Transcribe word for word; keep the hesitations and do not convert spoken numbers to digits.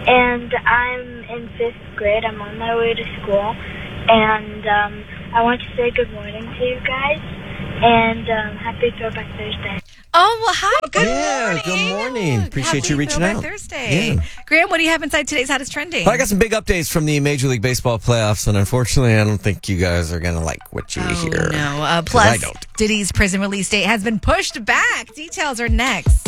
and I'm in fifth grade. I'm on my way to school, and um, I want to say good morning to you guys, and um, happy Throwback Thursday. Oh, well, hi. Good yeah, morning. good morning. Appreciate Happy you reaching Throwback out. Thursday. Yeah. Graham, what do you have inside today's Hottest Trending? Well, I got some big updates from the Major League Baseball playoffs, and unfortunately, I don't think you guys are going to like what you oh, hear. no. Uh, 'Cause I plus, don't. Diddy's prison release date has been pushed back. Details are next.